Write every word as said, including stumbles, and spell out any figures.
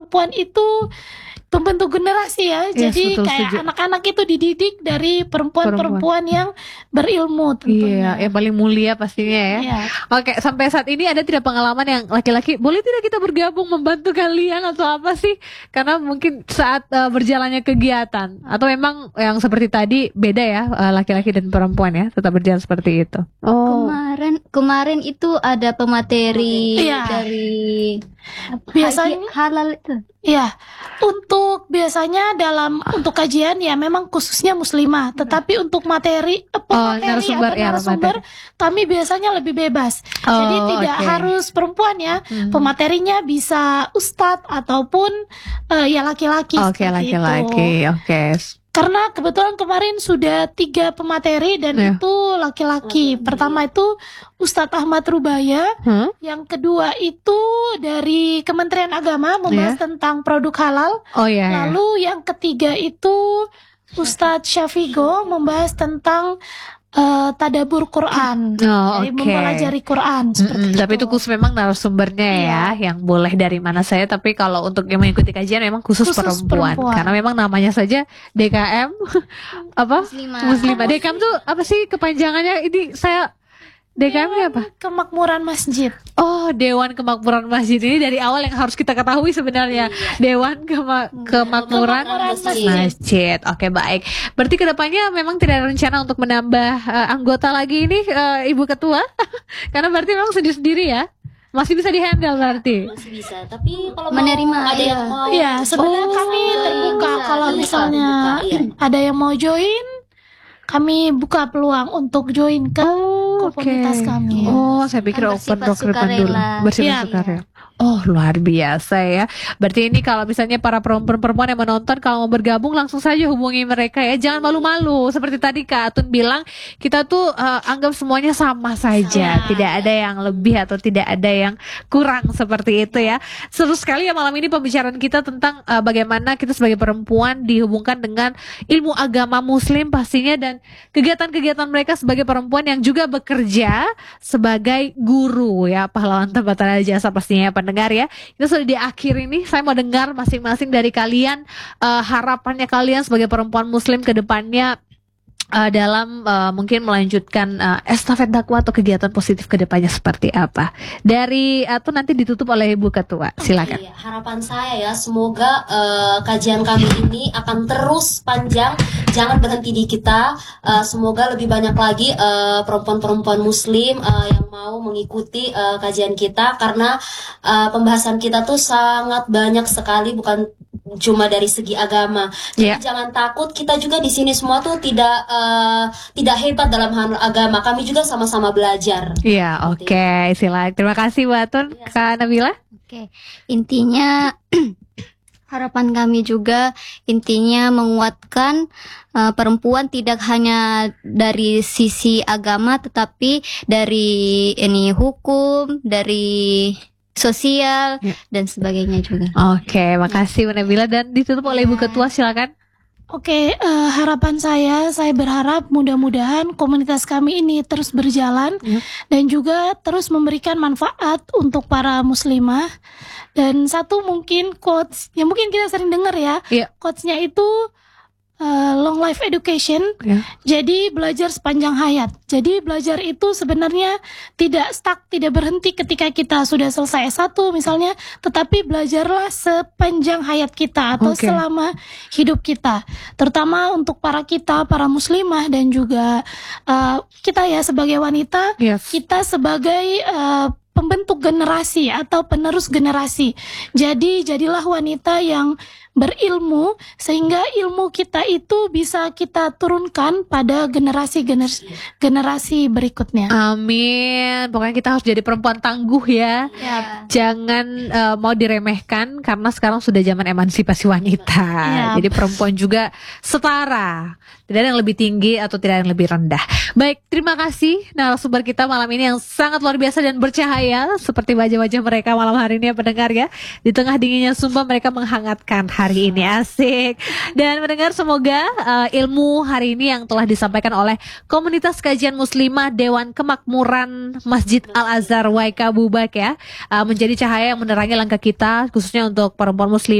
perempuan itu pembentuk generasi ya. Yes, Jadi betul, kayak setuju. anak-anak itu dididik dari perempuan-perempuan yang berilmu tentunya. Iya, yang paling mulia pastinya ya. Iya. Oke, sampai saat ini ada tidak pengalaman yang laki-laki, boleh tidak kita bergabung membantu kalian atau apa sih? Karena mungkin saat uh, berjalannya kegiatan, atau memang yang seperti tadi beda ya, uh, laki-laki dan perempuan ya, tetap berjalan seperti itu. Oh, Kemarin kemarin itu ada pemateri Iya. dari Biasanya- halal itu. Iya, untuk biasanya dalam untuk kajian ya memang khususnya muslimah, tetapi untuk materi eh, pemateri narasumber, atau ya, narasumber kami biasanya lebih bebas. Oh, Jadi tidak oke. harus perempuan ya, Hmm. pematerinya bisa ustadz ataupun eh, ya laki-laki. oke, seperti itu. laki-laki, oke. Karena kebetulan kemarin sudah tiga pemateri dan Ya. itu laki-laki. Pertama itu Ustadz Ahmad Rubaya. Hmm? Yang kedua itu dari Kementerian Agama membahas Ya. tentang produk halal. Oh ya, ya. Lalu yang ketiga itu Ustadz Syafigo membahas tentang eh, tadabur Quran. Oh, Jadi oke. mempelajari Quran seperti Mm-mm, tapi itu khusus memang narasumbernya ya, yang boleh dari mana saya. Tapi kalau untuk yang mengikuti kajian memang khusus, Khusus perempuan. perempuan. Karena memang namanya saja D K M apa? Muslimah. Muslimah. D K M tuh apa sih kepanjangannya? Ini saya D K M ini apa? Kemakmuran Masjid. Oh, Dewan Kemakmuran Masjid. Ini dari awal yang harus kita ketahui sebenarnya. Dewan Kema- Kemakmuran Kemakmuran Masjid. Masjid. Oke, baik. Berarti kedepannya memang tidak ada rencana untuk menambah eh, anggota lagi ini, eh, Ibu Ketua? Karena berarti memang sendiri-sendiri ya? Masih bisa dihandle berarti? Masih bisa, tapi kalau Menerima, mau, ada iya. yang mau Iya, sebenarnya Oh, kami terbuka bisa, kalau bisa misalnya dibuka, iya. ada yang mau join, kami buka peluang untuk join ke komunitas kami. Oh, saya pikir Kan open bersifat recruitment dulu. sukarela. Bersifat Iya. sukarela. Oh, luar biasa ya. Berarti ini kalau misalnya para perempuan-perempuan yang menonton kalau mau bergabung langsung saja hubungi mereka ya. Jangan malu-malu. Seperti tadi Kak Atun bilang, kita tuh eh, anggap semuanya sama saja. Sama. Tidak ada yang lebih atau tidak ada yang kurang seperti itu ya. Seru sekali ya malam ini pembicaraan kita tentang eh, bagaimana kita sebagai perempuan dihubungkan dengan ilmu agama muslim pastinya, dan kegiatan-kegiatan mereka sebagai perempuan yang juga bekerja sebagai guru ya, pahlawan tanpa tanda jasa pastinya ya pendengar ya. Kita sudah di akhir ini, saya mau dengar masing-masing dari kalian eh, harapannya kalian sebagai perempuan muslim ke depannya eh, dalam eh, mungkin melanjutkan eh, estafet dakwah atau kegiatan positif ke depannya seperti apa. Dari atau nanti ditutup oleh Ibu Ketua. Silakan. Iya, harapan saya ya semoga eh, kajian kami ini akan terus panjang, jangan berhenti di kita. Eh, semoga lebih banyak lagi eh, perempuan-perempuan muslim eh, yang mau mengikuti eh, kajian kita, karena eh, pembahasan kita tuh sangat banyak sekali, bukan cuma dari segi agama. Jadi Iya. jangan takut, kita juga di sini semua tuh tidak eh, tidak hebat dalam hal agama. Kami juga sama-sama belajar. Iya, oke, silakan. Terima kasih Bu Atun. Kak Nabila. Oke, intinya harapan kami juga intinya menguatkan uh, perempuan tidak hanya dari sisi agama tetapi dari ini hukum, dari sosial Ya. dan sebagainya juga. Oke, makasih Bu Nabila, dan ditutup oleh Ibu Ketua, silakan. Oke, eh, harapan saya, saya berharap mudah-mudahan komunitas kami ini terus berjalan Ya. dan juga terus memberikan manfaat untuk para muslimah. Dan satu mungkin quotes yang mungkin kita sering dengar ya, Iya. quotesnya itu eh, long life education. Ya. Jadi belajar sepanjang hayat. Jadi belajar itu sebenarnya tidak stuck, tidak berhenti ketika kita sudah selesai S satu misalnya, tetapi belajarlah sepanjang hayat kita atau Oke. selama hidup kita. Terutama untuk para kita, para muslimah dan juga uh, kita ya sebagai wanita, Yes. kita sebagai uh, pembentuk generasi atau penerus generasi. Jadi jadilah wanita yang berilmu sehingga ilmu kita itu bisa kita turunkan pada generasi generasi, generasi berikutnya. Amin. Pokoknya kita harus jadi perempuan tangguh ya. Ya. Jangan eh, mau diremehkan karena sekarang sudah zaman emansipasi wanita. Ya. Jadi perempuan juga setara. Tidak ada yang lebih tinggi atau tidak ada yang lebih rendah. Baik, terima kasih narasumber kita malam ini yang sangat luar biasa dan bercahaya seperti wajah-wajah mereka malam hari ini ya pendengar ya. Di tengah dinginnya sumpah mereka menghangatkan hari ini, asik. Dan mendengar semoga eh, ilmu hari ini yang telah disampaikan oleh komunitas kajian muslimah Dewan Kemakmuran Masjid Al Azhar Y K Bubak ya, eh, menjadi cahaya yang menerangi langkah kita khususnya untuk perempuan muslim